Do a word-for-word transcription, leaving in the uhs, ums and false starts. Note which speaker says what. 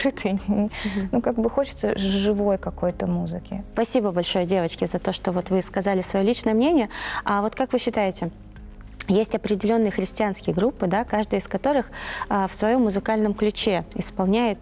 Speaker 1: закрытый. Ну, как бы хочется живой какой-то музыки.
Speaker 2: Спасибо большое, девочки, за то, что вот вы сказали свое личное мнение. А вот как вы считаете, есть определенные христианские группы, да, каждая из которых а, в своем музыкальном ключе исполняет